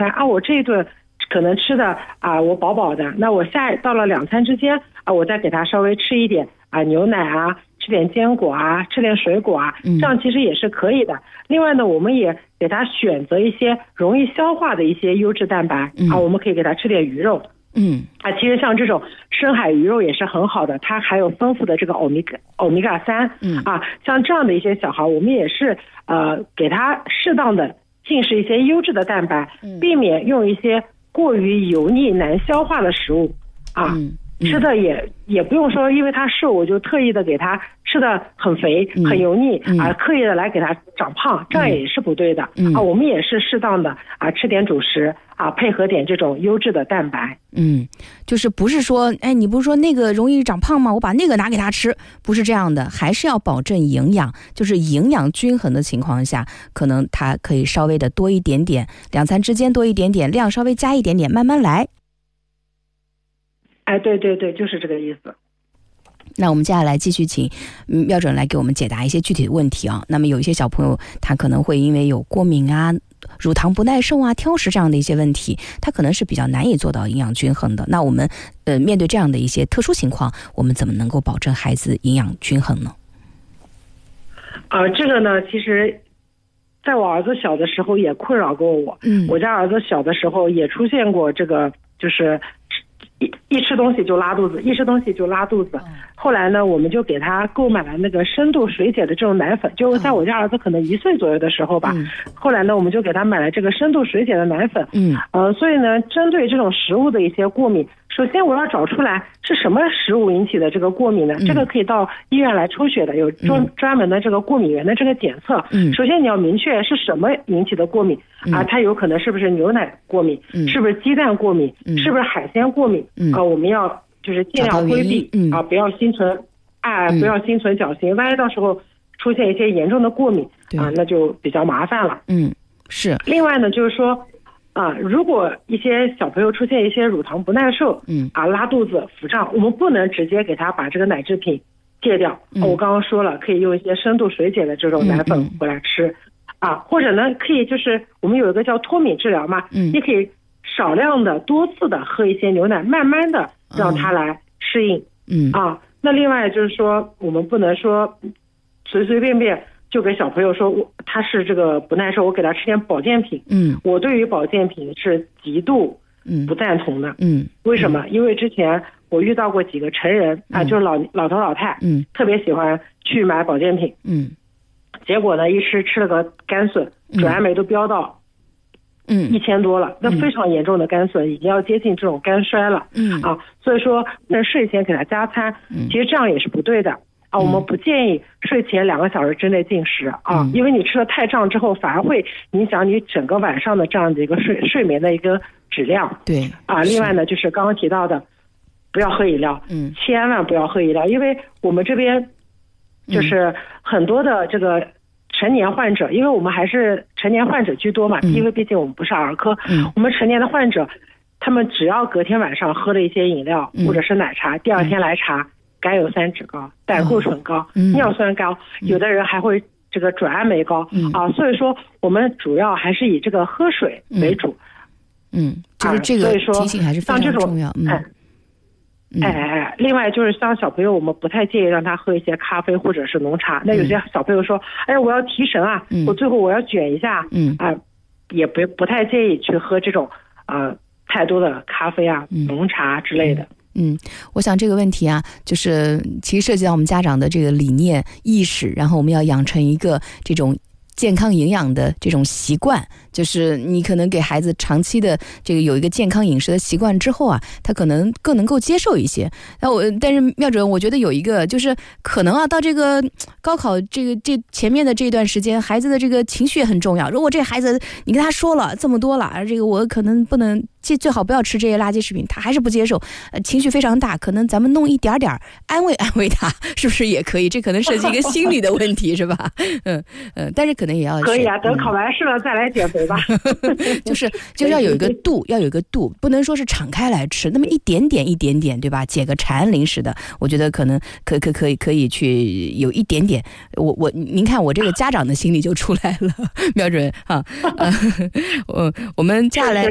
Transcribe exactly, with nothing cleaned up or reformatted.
餐啊，我这一顿可能吃的啊我饱饱的，那我下到了两餐之间啊，我再给他稍微吃一点啊牛奶啊，吃点坚果啊，吃点水果啊，这样其实也是可以的。另外呢，我们也给他选择一些容易消化的一些优质蛋白啊，我们可以给他吃点鱼肉。 嗯啊，其实像这种深海鱼肉也是很好的，它还有丰富的这个欧米伽欧米伽三。 嗯啊，像这样的一些小孩，我们也是呃给他适当的进食一些优质的蛋白，避免用一些过于油腻难消化的食物啊。 嗯吃的也也不用说，因为他瘦，我就特意的给他吃的很肥、 嗯、 很油腻、 嗯、 啊，刻意的来给他长胖，这样也是不对的、 嗯、 啊。我们也是适当的啊，吃点主食啊，配合点这种优质的蛋白。 嗯，就是不是说，哎，你不是说那个容易长胖吗？我把那个拿给他吃，不是这样的，还是要保证营养，就是营养均衡的情况下，可能他可以稍微的多一点点，两餐之间多一点点，量稍微加一点点，慢慢来。 哎，对对对，就是这个意思。 那我们接下来继续请妙准来给我们解答一些具体的问题啊。那么有一些小朋友他可能会因为有过敏啊、乳糖不耐受啊、挑食这样的一些问题，他可能是比较难以做到营养均衡的。那我们呃面对这样的一些特殊情况，我们怎么能够保证孩子营养均衡呢？ 呃，这个呢，其实在我儿子小的时候也困扰过我。嗯，我家儿子小的时候也出现过这个，就是一一吃东西就拉肚子，一吃东西就拉肚子。后来呢，我们就给他购买了那个深度水解的这种奶粉，就在我家儿子可能一岁左右的时候吧。嗯、后来呢，我们就给他买了这个深度水解的奶粉。嗯，呃，所以呢，针对这种食物的一些过敏，首先我要找出来是什么食物引起的这个过敏呢？嗯、这个可以到医院来抽血的，有专专门的这个过敏源的这个检测。嗯，首先你要明确是什么引起的过敏、嗯、啊，它有可能是不是牛奶过敏，嗯、是不是鸡蛋过敏，嗯、是不是海鲜过敏？嗯、啊，我们要就是尽量规避、嗯、啊，不要心存啊，不要心存侥幸，万一到时候出现一些严重的过敏啊，那就比较麻烦了。 嗯，是。 另外呢，就是说。啊，如果一些小朋友出现一些乳糖不耐受，嗯，啊，拉肚子、腹胀，我们不能直接给他把这个奶制品戒掉。嗯、我刚刚说了，可以用一些深度水解的这种奶粉回来吃，嗯嗯、啊，或者呢，可以就是我们有一个叫脱敏治疗嘛，嗯，也可以少量的、多次的喝一些牛奶，慢慢的让他来适应。嗯，啊，那另外就是说，我们不能说随随便便。就给小朋友说，我他是这个不耐受，我给他吃点保健品。嗯，我对于保健品是极度不赞同的。嗯，为什么？嗯、因为之前我遇到过几个成人、嗯、啊，就是老老头老太，嗯，特别喜欢去买保健品。嗯，结果呢，一吃吃了个肝损，转氨酶都飙到嗯一千多了，嗯、那非常严重的肝损，已经要接近这种肝衰了。嗯啊，所以说在睡前给他加餐，嗯、其实这样也是不对的。啊，我们不建议睡前两个小时之内进食啊，嗯、因为你吃的太胀之后，反而会影响你整个晚上的这样的一个睡睡眠的一个质量。对啊，另外呢，就是刚刚提到的，不要喝饮料，嗯，千万不要喝饮料，因为我们这边就是很多的这个成年患者，嗯、因为我们还是成年患者居多嘛，嗯、因为毕竟我们不是儿科，嗯、我们成年的患者，他们只要隔天晚上喝了一些饮料、嗯、或者是奶茶，第二天来查。甘油三酯高、胆固醇高、嗯、尿酸高，有的人还会这个转氨酶高、嗯、啊，所以说我们主要还是以这个喝水为主。嗯， 就是这个提醒还是非常重要。 嗯，哎哎哎，另外就是像小朋友，我们不太建议让他喝一些咖啡或者是浓茶。那有些小朋友说，哎，我要提神啊，嗯、我最后我要卷一下，嗯啊，也不不太建议去喝这种啊、呃、太多的咖啡啊、嗯、浓茶之类的。 嗯，我想这个问题啊，就是其实涉及到我们家长的这个理念意识，然后我们要养成一个这种健康营养的这种习惯，就是你可能给孩子长期的这个有一个健康饮食的习惯之后啊，他可能更能够接受一些。那我但是妙主任，我觉得有一个就是可能啊，到这个高考这个这前面的这段时间，孩子的这个情绪也很重要。如果这孩子你跟他说了这么多了，这个我可能不能。最好不要吃这些垃圾食品，他还是不接受，呃，情绪非常大，可能咱们弄一点点安慰安慰他，是不是也可以？这可能涉及一个心理的问题，是吧？嗯嗯，但是可能也要可以啊，等考完试了再来减肥吧。 就是就是要有一个度，要有一个度，不能说是敞开来吃，那么一点点一点点，对吧？解个馋零食的，我觉得可能可可可以可以去有一点点。我我您看我这个家长的心理就出来了，苗主任哈，呃，我我们接下来。